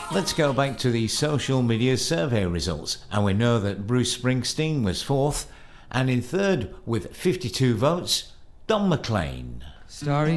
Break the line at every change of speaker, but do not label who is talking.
Let's go back to the social media survey results, and we know that Bruce Springsteen was fourth, and in third with 52 votes, Don McLean.
Starry